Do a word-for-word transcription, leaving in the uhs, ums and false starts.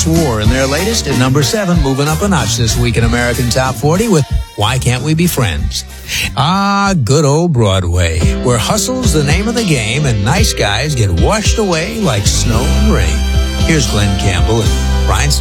War in their latest at number seven, moving up a notch this week in American Top forty with Why Can't We Be Friends? Ah, good old Broadway, where hustle's the name of the game and nice guys get washed away like snow and rain. Here's Glenn Campbell and Brian